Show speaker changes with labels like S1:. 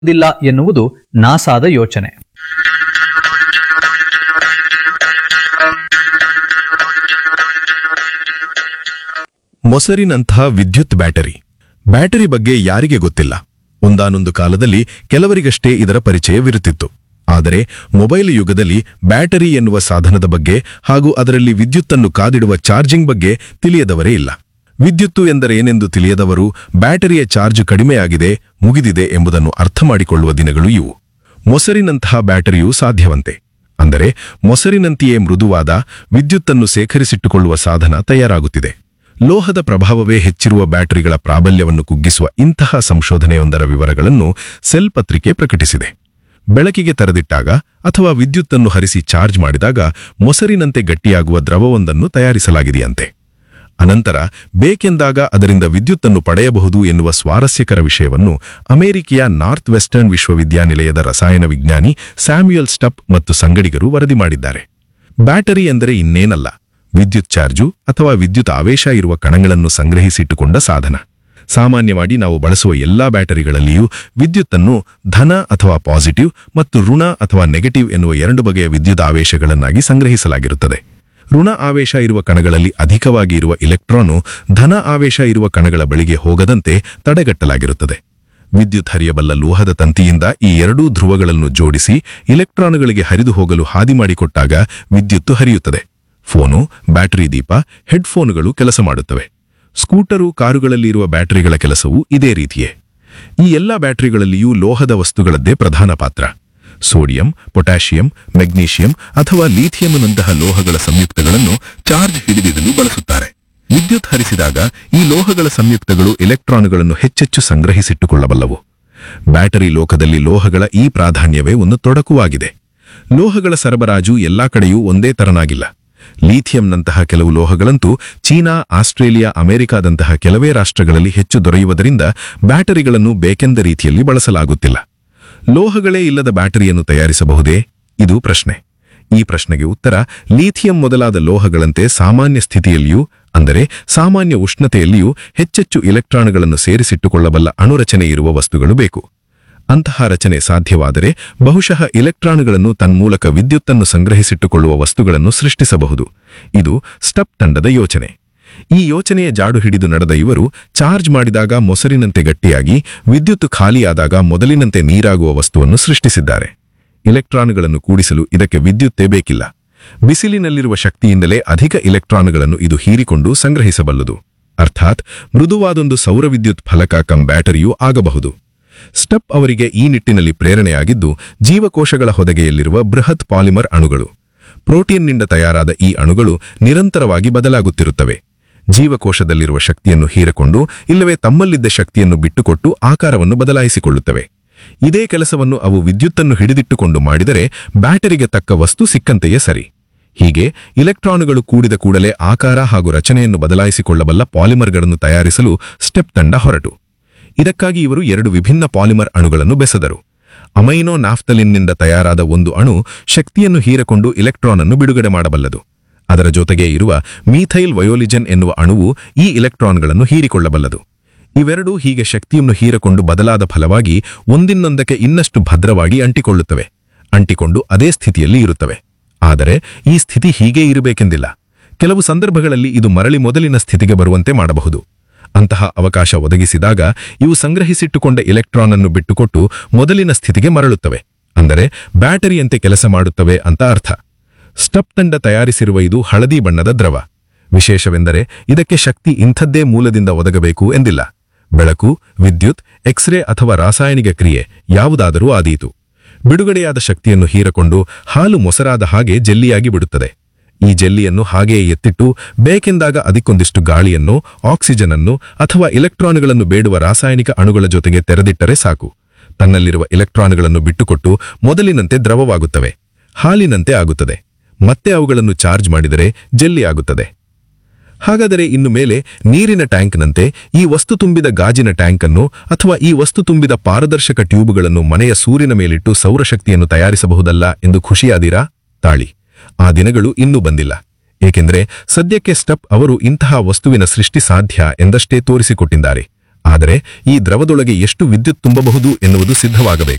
S1: ಿಲ್ಲ ಎನ್ನುವುದು ನಾಸಾದ ಯೋಚನೆ.
S2: ಮೊಸರಿನಂತಹ ವಿದ್ಯುತ್ ಬ್ಯಾಟರಿ ಬಗ್ಗೆ ಯಾರಿಗೆ ಗೊತ್ತಿಲ್ಲ. ಒಂದಾನೊಂದು ಕಾಲದಲ್ಲಿ ಕೆಲವರಿಗಷ್ಟೇ ಇದರ ಪರಿಚಯವಿರುತ್ತಿತ್ತು. ಆದರೆ ಮೊಬೈಲ್ ಯುಗದಲ್ಲಿ ಬ್ಯಾಟರಿ ಎನ್ನುವ ಸಾಧನದ ಬಗ್ಗೆ ಹಾಗೂ ಅದರಲ್ಲಿ ವಿದ್ಯುತ್ತನ್ನು ಕಾದಿಡುವ ಚಾರ್ಜಿಂಗ್ ಬಗ್ಗೆ ತಿಳಿಯದವರೇ ಇಲ್ಲ. ವಿದ್ಯುತ್ತು ಎಂದರೆ ಏನೆಂದು ತಿಳಿಯದವರು ಬ್ಯಾಟರಿಯ ಚಾರ್ಜ್ ಕಡಿಮೆಯಾಗಿದೆ, ಮುಗಿದಿದೆ ಎಂಬುದನ್ನು ಅರ್ಥ ಮಾಡಿಕೊಳ್ಳುವ ದಿನಗಳು ಇವು. ಮೊಸರಿನಂತಹ ಬ್ಯಾಟರಿಯೂ ಸಾಧ್ಯವಂತೆ. ಅಂದರೆ ಮೊಸರಿನಂತೆಯೇ ಮೃದುವಾದ ವಿದ್ಯುತ್ತನ್ನು ಸೇಖರಿಸಿಟ್ಟುಕೊಳ್ಳುವ ಸಾಧನ ತಯಾರಾಗುತ್ತಿದೆ. ಲೋಹದ ಪ್ರಭಾವವೇ ಹೆಚ್ಚಿರುವ ಬ್ಯಾಟರಿಗಳ ಪ್ರಾಬಲ್ಯವನ್ನು ಕುಗ್ಗಿಸುವ ಇಂತಹ ಸಂಶೋಧನೆಯೊಂದರ ವಿವರಗಳನ್ನು ಸೆಲ್ ಪತ್ರಿಕೆ ಪ್ರಕಟಿಸಿದೆ. ಬೆಳಕಿಗೆ ತೆರೆದಿಟ್ಟಾಗ ಅಥವಾ ವಿದ್ಯುತ್ತನ್ನು ಹರಿಸಿ ಚಾರ್ಜ್ ಮಾಡಿದಾಗ ಮೊಸರಿನಂತೆ ಗಟ್ಟಿಯಾಗುವ ದ್ರವವೊಂದನ್ನು ತಯಾರಿಸಲಾಗಿದೆಯಂತೆ. ಅನಂತರ ಬೇಕೆಂದಾಗ ಅದರಿಂದ ವಿದ್ಯುತ್ತನ್ನು ಪಡೆಯಬಹುದು ಎನ್ನುವ ಸ್ವಾರಸ್ಯಕರ ವಿಷಯವನ್ನು ಅಮೆರಿಕೆಯ ನಾರ್ತ್ ವೆಸ್ಟರ್ನ್ ವಿಶ್ವವಿದ್ಯಾನಿಲಯದ ರಸಾಯನ ವಿಜ್ಞಾನಿ ಸ್ಯಾಮ್ಯುಯಲ್ ಸ್ಟಪ್ ಮತ್ತು ಸಂಗಡಿಗರು ವರದಿ ಮಾಡಿದ್ದಾರೆ. ಬ್ಯಾಟರಿ ಎಂದರೆ ಇನ್ನೇನಲ್ಲ, ವಿದ್ಯುತ್ ಚಾರ್ಜು ಅಥವಾ ವಿದ್ಯುತ್ ಆವೇಶ ಇರುವ ಕಣಗಳನ್ನು ಸಂಗ್ರಹಿಸಿಟ್ಟುಕೊಂಡ ಸಾಧನ. ಸಾಮಾನ್ಯವಾಗಿ ನಾವು ಬಳಸುವ ಎಲ್ಲಾ ಬ್ಯಾಟರಿಗಳಲ್ಲಿಯೂ ವಿದ್ಯುತ್ತನ್ನು ಧನ ಅಥವಾ ಪಾಸಿಟಿವ್ ಮತ್ತು ಋಣ ಅಥವಾ ನೆಗೆಟಿವ್ ಎನ್ನುವ ಎರಡು ಬಗೆಯ ವಿದ್ಯುತ್ ಆವೇಶಗಳನ್ನಾಗಿ ಸಂಗ್ರಹಿಸಲಾಗಿರುತ್ತದೆ. ಋಣ ಆವೇಶ ಇರುವ ಕಣಗಳಲ್ಲಿ ಅಧಿಕವಾಗಿ ಇರುವ ಇಲೆಕ್ಟ್ರಾನು ಧನ ಆವೇಶ ಇರುವ ಕಣಗಳ ಬಳಿಗೆ ಹೋಗದಂತೆ ತಡೆಗಟ್ಟಲಾಗಿರುತ್ತದೆ. ವಿದ್ಯುತ್ ಹರಿಯಬಲ್ಲ ಲೋಹದ ತಂತಿಯಿಂದ ಈ ಎರಡೂ ಧ್ರುವಗಳನ್ನು ಜೋಡಿಸಿ ಇಲೆಕ್ಟ್ರಾನುಗಳಿಗೆ ಹರಿದು ಹೋಗಲು ಹಾದಿ ಮಾಡಿಕೊಟ್ಟಾಗ ವಿದ್ಯುತ್ತು ಹರಿಯುತ್ತದೆ. ಫೋನು, ಬ್ಯಾಟರಿ ದೀಪ, ಹೆಡ್ಫೋನುಗಳು ಕೆಲಸ ಮಾಡುತ್ತವೆ. ಸ್ಕೂಟರು, ಕಾರುಗಳಲ್ಲಿ ಇರುವ ಬ್ಯಾಟರಿಗಳ ಕೆಲಸವೂ ಇದೇ ರೀತಿಯೇ. ಈ ಎಲ್ಲ ಬ್ಯಾಟರಿಗಳಲ್ಲಿಯೂ ಲೋಹದ ವಸ್ತುಗಳದ್ದೇ ಪ್ರಧಾನ ಪಾತ್ರ. ಸೋಡಿಯಂ, ಪೊಟ್ಯಾಷಿಯಂ, ಮೆಗ್ನೀಷಿಯಂ ಅಥವಾ ಲೀಥಿಯಂನಂತಹ ಲೋಹಗಳ ಸಂಯುಕ್ತಗಳನ್ನು ಚಾರ್ಜ್ ಹಿಡಿದಿಡಲು ಬಳಸುತ್ತಾರೆ. ವಿದ್ಯುತ್ ಹರಿಸಿದಾಗ ಈ ಲೋಹಗಳ ಸಂಯುಕ್ತಗಳು ಇಲೆಕ್ಟ್ರಾನುಗಳನ್ನು ಹೆಚ್ಚೆಚ್ಚು ಸಂಗ್ರಹಿಸಿಟ್ಟುಕೊಳ್ಳಬಲ್ಲವು. ಬ್ಯಾಟರಿ ಲೋಕದಲ್ಲಿ ಲೋಹಗಳ ಈ ಪ್ರಾಧಾನ್ಯವೇ ಒಂದು ತೊಡಕುವಾಗಿದೆ. ಲೋಹಗಳ ಸರಬರಾಜು ಎಲ್ಲಾ ಕಡೆಯೂ ಒಂದೇ ತರನಾಗಿಲ್ಲ. ಲೀಥಿಯಂನಂತಹ ಕೆಲವು ಲೋಹಗಳಂತೂ ಚೀನಾ, ಆಸ್ಟ್ರೇಲಿಯಾ, ಅಮೆರಿಕಾದಂತಹ ಕೆಲವೇ ರಾಷ್ಟ್ರಗಳಲ್ಲಿ ಹೆಚ್ಚು ದೊರೆಯುವುದರಿಂದ ಬ್ಯಾಟರಿಗಳನ್ನು ಬೇಕೆಂದ ರೀತಿಯಲ್ಲಿ ಬಳಸಲಾಗುತ್ತಿಲ್ಲ. ಲೋಹಗಳೇ ಇಲ್ಲದ ಬ್ಯಾಟರಿಯನ್ನು ತಯಾರಿಸಬಹುದೇ? ಇದು ಪ್ರಶ್ನೆ. ಈ ಪ್ರಶ್ನೆಗೆ ಉತ್ತರ ಲೀಥಿಯಂ ಮೊದಲಾದ ಲೋಹಗಳಂತೆ ಸಾಮಾನ್ಯ ಸ್ಥಿತಿಯಲ್ಲಿಯೂ, ಅಂದರೆ ಸಾಮಾನ್ಯ ಉಷ್ಣತೆಯಲ್ಲಿಯೂ ಹೆಚ್ಚೆಚ್ಚು ಇಲೆಕ್ಟ್ರಾನುಗಳನ್ನು ಸೇರಿಸಿಟ್ಟುಕೊಳ್ಳಬಲ್ಲ ಅಣುರಚನೆ ಇರುವ ವಸ್ತುಗಳು ಬೇಕು. ಅಂತಹ ರಚನೆ ಸಾಧ್ಯವಾದರೆ ಬಹುಶಃ ಇಲೆಕ್ಟ್ರಾನುಗಳನ್ನು ತನ್ಮೂಲಕ ವಿದ್ಯುತ್ತನ್ನು ಸಂಗ್ರಹಿಸಿಟ್ಟುಕೊಳ್ಳುವ ವಸ್ತುಗಳನ್ನು ಸೃಷ್ಟಿಸಬಹುದು. ಇದು ಸ್ಟಪ್ ತಂಡದ ಯೋಚನೆ. ಈ ಯೋಚನೆಯ ಜಾಡು ಹಿಡಿದು ನಡೆದ ಇವರು ಚಾರ್ಜ್ ಮಾಡಿದಾಗ ಮೊಸರಿನಂತೆ ಗಟ್ಟಿಯಾಗಿ, ವಿದ್ಯುತ್ ಖಾಲಿಯಾದಾಗ ಮೊದಲಿನಂತೆ ನೀರಾಗುವ ವಸ್ತುವನ್ನು ಸೃಷ್ಟಿಸಿದ್ದಾರೆ. ಇಲೆಕ್ಟ್ರಾನುಗಳನ್ನು ಕೂಡಿಸಲು ಇದಕ್ಕೆ ವಿದ್ಯುತ್ತೇ ಬೇಕಿಲ್ಲ. ಬಿಸಿಲಿನಲ್ಲಿರುವ ಶಕ್ತಿಯಿಂದಲೇ ಅಧಿಕ ಇಲೆಕ್ಟ್ರಾನುಗಳನ್ನು ಇದು ಹೀರಿಕೊಂಡು ಸಂಗ್ರಹಿಸಬಲ್ಲದು. ಅರ್ಥಾತ್ ಮೃದುವಾದೊಂದು ಸೌರ ವಿದ್ಯುತ್ ಫಲಕ ಕಂ ಬ್ಯಾಟರಿಯೂ ಆಗಬಹುದು. ಸ್ಟಪ್ ಅವರಿಗೆ ಈ ನಿಟ್ಟಿನಲ್ಲಿ ಪ್ರೇರಣೆಯಾಗಿದ್ದು ಜೀವಕೋಶಗಳ ಹೊದಗೆಯಲ್ಲಿರುವ ಬೃಹತ್ ಪಾಲಿಮರ್ ಅಣುಗಳು. ಪ್ರೋಟೀನ್ನಿಂದ ತಯಾರಾದ ಈ ಅಣುಗಳು ನಿರಂತರವಾಗಿ ಬದಲಾಗುತ್ತಿರುತ್ತವೆ. ಜೀವಕೋಶದಲ್ಲಿರುವ ಶಕ್ತಿಯನ್ನು ಹೀರಿಕೊಂಡು ಇಲ್ಲವೇ ತಮ್ಮಲ್ಲಿದ್ದ ಶಕ್ತಿಯನ್ನು ಬಿಟ್ಟುಕೊಟ್ಟು ಆಕಾರವನ್ನು ಬದಲಾಯಿಸಿಕೊಳ್ಳುತ್ತವೆ. ಇದೇ ಕೆಲಸವನ್ನು ಅವು ವಿದ್ಯುತ್ತನ್ನು ಹಿಡಿದಿಟ್ಟುಕೊಂಡು ಮಾಡಿದರೆ ಬ್ಯಾಟರಿಗೆ ತಕ್ಕ ವಸ್ತು ಸಿಕ್ಕಂತೆಯೇ ಸರಿ. ಹೀಗೆ ಇಲೆಕ್ಟ್ರಾನುಗಳು ಕೂಡಿದ ಕೂಡಲೇ ಆಕಾರ ಹಾಗೂ ರಚನೆಯನ್ನು ಬದಲಾಯಿಸಿಕೊಳ್ಳಬಲ್ಲ ಪಾಲಿಮರ್ಗಳನ್ನು ತಯಾರಿಸಲು ಸ್ಟೆಪ್ ತಂಡ ಹೊರಟು. ಇದಕ್ಕಾಗಿ ಇವರು ಎರಡು ವಿಭಿನ್ನ ಪಾಲಿಮರ್ ಅಣುಗಳನ್ನು ಬೆಸೆದರು. ಅಮೈನೋ ನಾಫ್ತಲಿನ್ನಿಂದ ತಯಾರಾದ ಒಂದು ಅಣು ಶಕ್ತಿಯನ್ನು ಹೀರಿಕೊಂಡು ಇಲೆಕ್ಟ್ರಾನ್ ಅನ್ನು ಬಿಡುಗಡೆ ಮಾಡಬಲ್ಲದು. ಅದರ ಜೊತೆಗೆ ಇರುವ ಮೀಥೈಲ್ ವಯೋಲಿಜನ್ ಎನ್ನುವ ಅಣುವು ಈ ಇಲೆಕ್ಟ್ರಾನ್ಗಳನ್ನು ಹೀರಿಕೊಳ್ಳಬಲ್ಲದು. ಇವೆರಡೂ ಹೀಗೆ ಶಕ್ತಿಯನ್ನು ಹೀರಿಕೊಂಡು ಬದಲಾದ ಫಲವಾಗಿ ಒಂದಿನ್ನೊಂದಕ್ಕೆ ಇನ್ನಷ್ಟು ಭದ್ರವಾಗಿ ಅಂಟಿಕೊಳ್ಳುತ್ತವೆ. ಅಂಟಿಕೊಂಡು ಅದೇ ಸ್ಥಿತಿಯಲ್ಲಿ ಇರುತ್ತವೆ. ಆದರೆ ಈ ಸ್ಥಿತಿ ಹೀಗೇ ಇರಬೇಕೆಂದಿಲ್ಲ. ಕೆಲವು ಸಂದರ್ಭಗಳಲ್ಲಿ ಇದು ಮರಳಿ ಮೊದಲಿನ ಸ್ಥಿತಿಗೆ ಬರುವಂತೆ ಮಾಡಬಹುದು. ಅಂತಹ ಅವಕಾಶ ಒದಗಿಸಿದಾಗ ಇವು ಸಂಗ್ರಹಿಸಿಟ್ಟುಕೊಂಡ ಇಲೆಕ್ಟ್ರಾನ್ ಅನ್ನು ಬಿಟ್ಟುಕೊಟ್ಟು ಮೊದಲಿನ ಸ್ಥಿತಿಗೆ ಮರಳುತ್ತವೆ. ಅಂದರೆ ಬ್ಯಾಟರಿಯಂತೆ ಕೆಲಸ ಮಾಡುತ್ತವೆ ಅಂತ ಅರ್ಥ. ಸ್ಟಪ್ ತಂಡ ತಯಾರಿಸಿರುವ ಇದು ಹಳದಿ ಬಣ್ಣದ ದ್ರವ. ವಿಶೇಷವೆಂದರೆ ಇದಕ್ಕೆ ಶಕ್ತಿ ಇಂಥದ್ದೇ ಮೂಲದಿಂದ ಒದಗಬೇಕು ಎಂದಿಲ್ಲ. ಬೆಳಕು, ವಿದ್ಯುತ್, ಎಕ್ಸ್ರೇ ಅಥವಾ ರಾಸಾಯನಿಕ ಕ್ರಿಯೆ ಯಾವುದಾದರೂ ಆದೀತು. ಬಿಡುಗಡೆಯಾದ ಶಕ್ತಿಯನ್ನು ಹೀರಿಕೊಂಡು ಹಾಲು ಮೊಸರಾದ ಹಾಗೆ ಜೆಲ್ಲಿಯಾಗಿ ಬಿಡುತ್ತದೆ. ಈ ಜೆಲ್ಲಿಯನ್ನು ಹಾಗೆಯೇ ಎತ್ತಿಟ್ಟು ಬೇಕೆಂದಾಗ ಅದಕ್ಕೊಂದಿಷ್ಟು ಗಾಳಿಯನ್ನು, ಆಕ್ಸಿಜನ್ ಅನ್ನು ಅಥವಾ ಇಲೆಕ್ಟ್ರಾನುಗಳನ್ನು ಬೇಡುವ ರಾಸಾಯನಿಕ ಅಣುಗಳ ಜೊತೆಗೆ ತೆರೆದಿಟ್ಟರೆ ಸಾಕು. ತನ್ನಲ್ಲಿರುವ ಇಲೆಕ್ಟ್ರಾನುಗಳನ್ನು ಬಿಟ್ಟುಕೊಟ್ಟು ಮೊದಲಿನಂತೆ ದ್ರವವಾಗುತ್ತವೆ. ಹಾಲಿನಂತೆ ಆಗುತ್ತದೆ. ಮತ್ತೆ ಅವುಗಳನ್ನು ಚಾರ್ಜ್ ಮಾಡಿದರೆ ಜೆಲ್ಲಿ ಆಗುತ್ತದೆ. ಹಾಗಾದರೆ ಇನ್ನು ಮೇಲೆ ನೀರಿನ ಟ್ಯಾಂಕ್ನಂತೆ ಈ ವಸ್ತು ತುಂಬಿದ ಗಾಜಿನ ಟ್ಯಾಂಕ್ ಅನ್ನು ಅಥವಾ ಈ ವಸ್ತು ತುಂಬಿದ ಪಾರದರ್ಶಕ ಟ್ಯೂಬ್ಗಳನ್ನು ಮನೆಯ ಸೂರಿನ ಮೇಲಿಟ್ಟು ಸೌರಶಕ್ತಿಯನ್ನು ತಯಾರಿಸಬಹುದಲ್ಲ ಎಂದು ಖುಷಿಯಾದಿರಾ? ತಾಳಿ, ಆ ದಿನಗಳು ಇನ್ನೂ ಬಂದಿಲ್ಲ. ಏಕೆಂದರೆ ಸದ್ಯಕ್ಕೆ ಸ್ಟಪ್ ಅವರು ಇಂತಹ ವಸ್ತುವಿನ ಸೃಷ್ಟಿ ಸಾಧ್ಯ ಎಂದಷ್ಟೇ ತೋರಿಸಿಕೊಟ್ಟಿದ್ದಾರೆ. ಆದರೆ ಈ ದ್ರವದೊಳಗೆ ಎಷ್ಟು ವಿದ್ಯುತ್ ತುಂಬಬಹುದು ಎನ್ನುವುದು ಸಿದ್ಧವಾಗಬೇಕು.